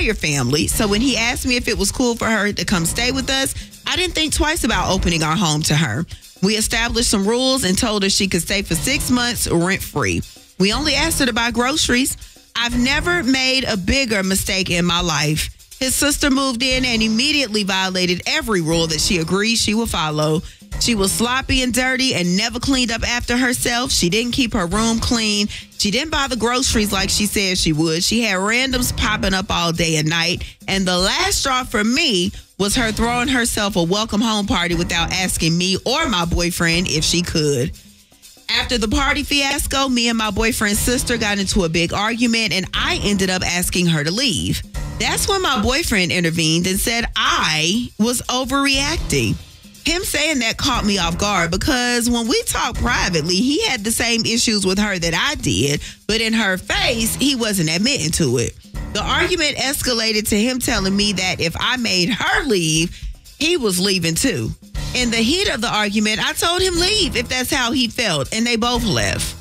entire family. So when he asked me if it was cool for her to come stay with us, I didn't think twice about opening our home to her. We established some rules and told her she could stay for 6 months rent-free. We only asked her to buy groceries. I've never made a bigger mistake in my life. His sister moved in and immediately violated every rule that she agreed she would follow. She was sloppy and dirty and never cleaned up after herself. She didn't keep her room clean. She didn't buy the groceries like she said she would. She had randoms popping up all day and night. And the last straw for me was her throwing herself a welcome home party without asking me or my boyfriend if she could. After the party fiasco, me and my boyfriend's sister got into a big argument and I ended up asking her to leave. That's when my boyfriend intervened and said I was overreacting. Him saying that caught me off guard because when we talked privately, he had the same issues with her that I did, but in her face, he wasn't admitting to it. The argument escalated to him telling me that if I made her leave, he was leaving too. In the heat of the argument, I told him leave if that's how he felt, and they both left.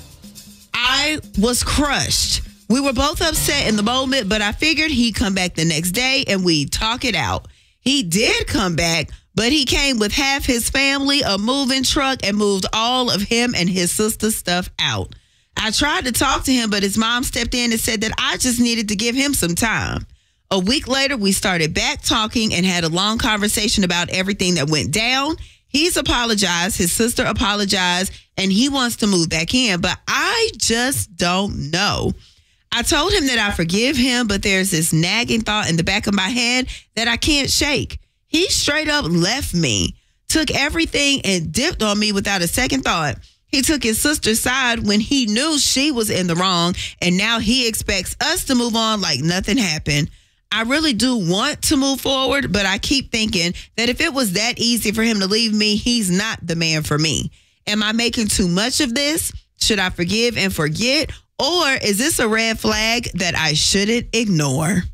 I was crushed. We were both upset in the moment, but I figured he'd come back the next day and we'd talk it out. He did come back, but he came with half his family, a moving truck, and moved all of him and his sister's stuff out. I tried to talk to him, but his mom stepped in and said that I just needed to give him some time. A week later, we started back talking and had a long conversation about everything that went down. He's apologized, his sister apologized, and he wants to move back in, but I just don't know. I told him that I forgive him, but there's this nagging thought in the back of my head that I can't shake. He straight up left me, took everything and dipped on me without a second thought. He took his sister's side when he knew she was in the wrong, and now he expects us to move on like nothing happened. I really do want to move forward, but I keep thinking that if it was that easy for him to leave me, he's not the man for me. Am I making too much of this? Should I forgive and forget? Or is this a red flag that I shouldn't ignore?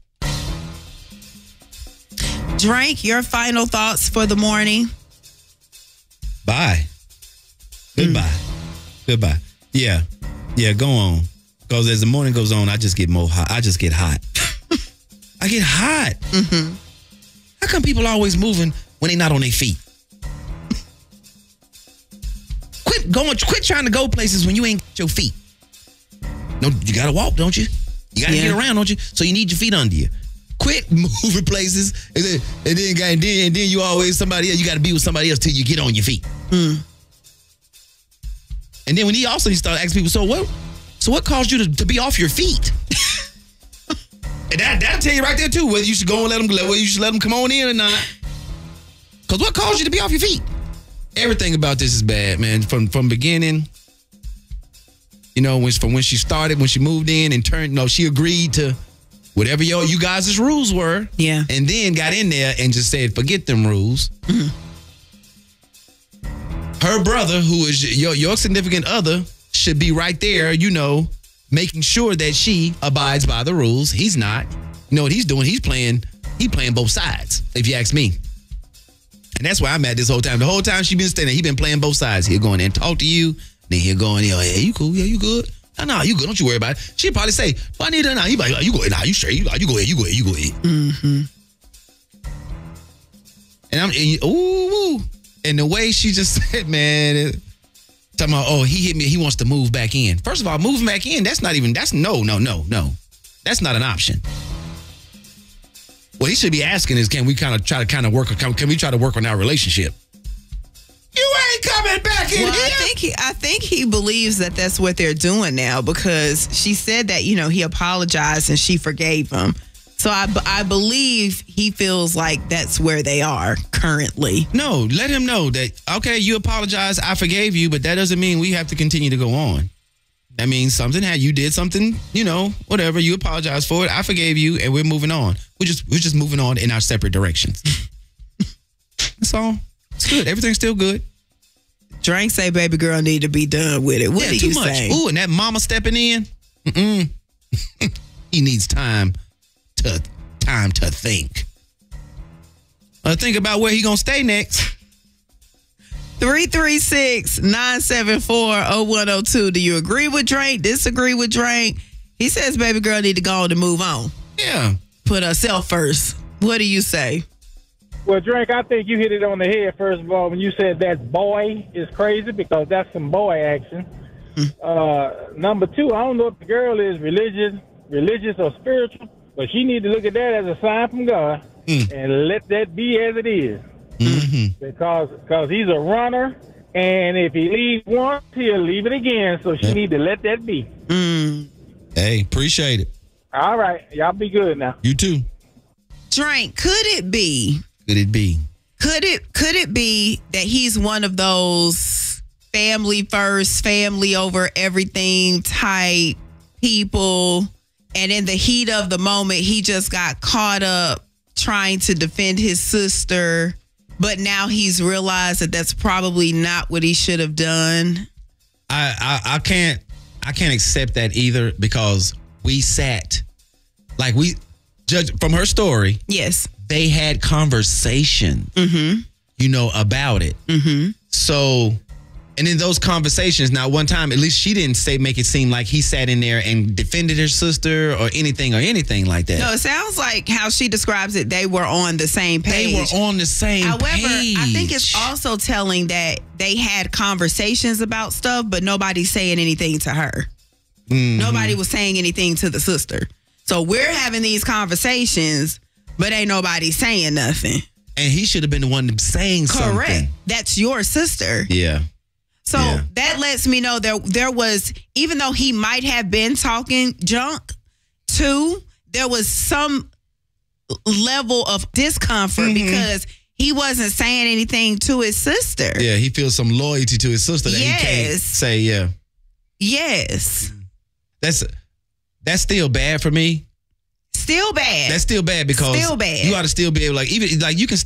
Drink, your final thoughts for the morning? Bye. Goodbye. Goodbye. Yeah, go on. Because as the morning goes on, I just get more hot. I just get hot. I get hot. Mm-hmm. How come people always moving when they not on their feet? Quit trying to go places when you ain't got your feet. No, you gotta walk, don't you? You gotta get around, don't you? So you need your feet under you. Quit moving places, and then you always somebody else. You gotta be with somebody else till you get on your feet. Mm. And then when he also start asking people, so what caused you to be off your feet? And that'll tell you right there too whether you should go and whether you should let them come on in or not. Because what caused you to be off your feet? Everything about this is bad, man. From beginning. You know, from when she started, when she moved in and she agreed to whatever you guys' rules were. Yeah. And then got in there and just said, forget them rules. Mm-hmm. Her brother, who is your significant other, should be right there, making sure that she abides by the rules. He's not. You know what he's doing? He's playing both sides, if you ask me. And that's why I'm at this whole time. The whole time she been standing there, he been playing both sides. He'll go in there and talk to you. Then he'll go in there, hey, you cool? Yeah, you good? No, you good. Don't you worry about it. She'll probably say, I need her now. You go ahead. You straight. You go ahead. Mm-hmm. And the way she just said, man, talking about, he hit me. He wants to move back in. First of all, moving back in, no. That's not an option. What he should be asking is, can we try to work on our relationship? You ain't coming back in here. I think he believes that that's what they're doing now because she said that, he apologized and she forgave him. So I believe he feels like that's where they are currently. No, let him know that, okay, you apologize, I forgave you, but that doesn't mean we have to continue to go on. That means you did something, whatever, you apologize for it, I forgave you, and we're moving on. We're just moving on in our separate directions. That's all. It's good. Everything's still good. Drink say baby girl need to be done with it. What do you say? Ooh, and that mama stepping in. He needs time to think. Think about where he gonna stay next. 336-974-0102. Do you agree with Drake? Disagree with Drake? He says baby girl need to go on and move on. Yeah. put herself first. What do you say? Well, Drake, I think you hit it on the head, first of all, when you said that boy is crazy, because that's some boy action. Number two, I don't know if the girl is religious or spiritual, but she need to look at that as a sign from God and let that be as it is. Because he's a runner, and if he leaves once, he'll leave it again, so she need to let that be. Hey, appreciate it. All right. Y'all be good now. You too. Drink, could it be? Could it be? Could it be that he's one of those family first, family over everything type people, and in the heat of the moment, he just got caught up trying to defend his sister, but now he's realized that that's probably not what he should have done? I can't accept that either, because we sat, like, we judge from her story. Yes. They had conversation, about it. So, and in those conversations, now one time, at least she didn't make it seem like he sat in there and defended her sister or anything like that. No, it sounds like how she describes it, they were on the same page. They were on the same page. However, I think it's also telling that they had conversations about stuff, but nobody's saying anything to her. Nobody was saying anything to the sister. So we're having these conversations, but ain't nobody saying nothing. And he should have been the one saying something. Correct. That's your sister. Yeah. So that lets me know there was, even though he might have been talking junk too, there was some level of discomfort because he wasn't saying anything to his sister. Yeah, he feels some loyalty to his sister that he can't say, Yes. That's still bad for me. Still bad. That's still bad, because still bad. You ought to still be able, like, even like you can